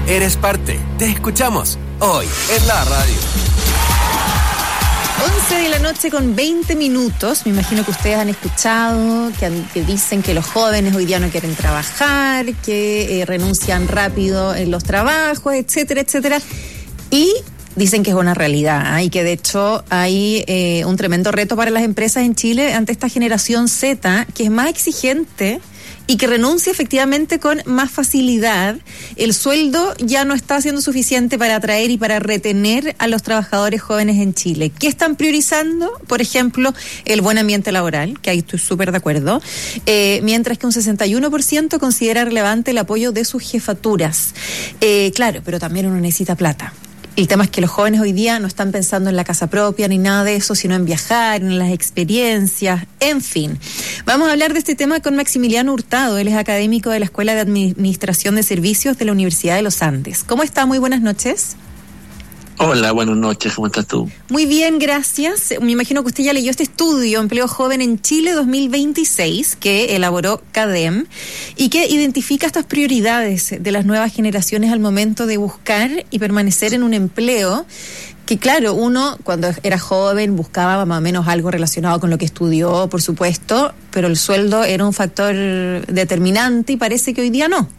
eres parte. Te escuchamos hoy en la radio. 11:20 a.m. Me imagino que ustedes han escuchado que dicen que los jóvenes hoy día no quieren trabajar, que renuncian rápido en los trabajos, etcétera, etcétera. Y dicen que es una realidad, y que de hecho hay un tremendo reto para las empresas en Chile ante esta generación Z, que es más exigente y que renuncia efectivamente con más facilidad. El sueldo ya no está siendo suficiente para atraer y para retener a los trabajadores jóvenes en Chile. ¿Qué están priorizando? Por ejemplo, el buen ambiente laboral, que ahí estoy súper de acuerdo, mientras que un 61% considera relevante el apoyo de sus jefaturas. Claro, pero también uno necesita plata. El tema es que los jóvenes hoy día no están pensando en la casa propia ni nada de eso, sino en viajar, en las experiencias, en fin. Vamos a hablar de este tema con Maximiliano Hurtado. Él es académico de la Escuela de Administración de Servicios de la Universidad de los Andes. ¿Cómo está? Muy buenas noches. Hola, buenas noches, ¿cómo estás tú? Muy bien, gracias. Me imagino que usted ya leyó este estudio, Empleo Joven en Chile 2026, que elaboró CADEM, y que identifica estas prioridades de las nuevas generaciones al momento de buscar y permanecer en un empleo. Que claro, uno cuando era joven buscaba más o menos algo relacionado con lo que estudió, por supuesto, pero el sueldo era un factor determinante y parece que hoy día no.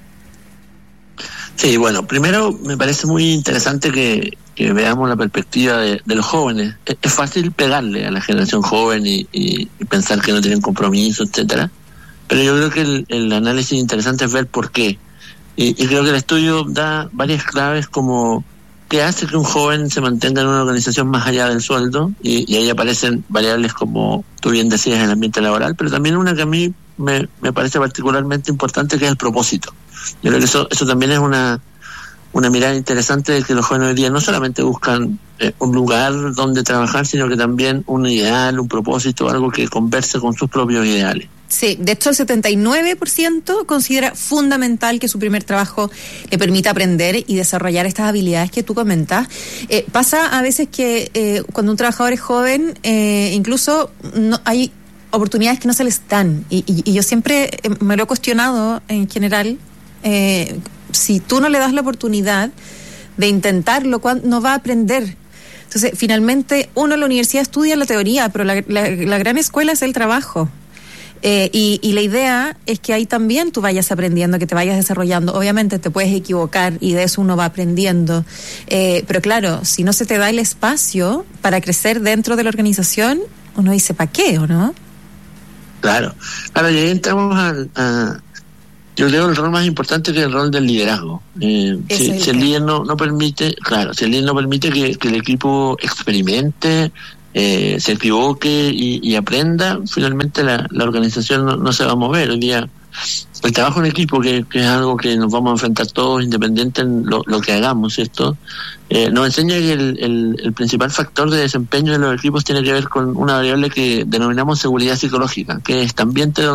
Sí, bueno, primero me parece muy interesante que veamos la perspectiva de los jóvenes. Es fácil pegarle a la generación joven y pensar que no tienen compromiso, etcétera, pero yo creo que el análisis interesante es ver por qué. Y creo que el estudio da varias claves como qué hace que un joven se mantenga en una organización más allá del sueldo, y ahí aparecen variables como tú bien decías, el ambiente laboral, pero también una que a mí me parece particularmente importante, que es el propósito. Yo creo que eso también es una mirada interesante de que los jóvenes hoy día no solamente buscan un lugar donde trabajar, sino que también un ideal, un propósito, algo que converse con sus propios ideales. Sí, de hecho el 79% considera fundamental que su primer trabajo le permita aprender y desarrollar estas habilidades que tú comentas. Pasa a veces que cuando un trabajador es joven, incluso no hay oportunidades que no se les dan, y yo siempre me lo he cuestionado en general. Si tú no le das la oportunidad de intentarlo, no va a aprender. Entonces, finalmente, uno en la universidad estudia la teoría, pero la gran escuela es el trabajo. Y la idea es que ahí también tú vayas aprendiendo, que te vayas desarrollando. Obviamente te puedes equivocar y de eso uno va aprendiendo. Pero claro, si no se te da el espacio para crecer dentro de la organización, uno dice, ¿para qué o no? Claro. Ahora ya entramos yo creo el rol más importante que es el rol del liderazgo. Si el líder no permite, si el líder no permite que el equipo experimente, se equivoque y aprenda, finalmente la organización no se va a mover. Hoy día el trabajo en equipo, que es algo que nos vamos a enfrentar todos, independiente en lo que hagamos, ¿cierto? Nos enseña que el principal factor de desempeño de los equipos tiene que ver con una variable que denominamos seguridad psicológica, que es este ambiente donde